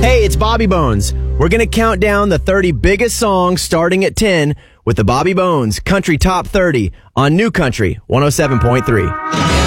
Hey, it's Bobby Bones. We're going to count down the 30 biggest songs starting at 10 with the Bobby Bones Country Top 30 on New Country 107.3.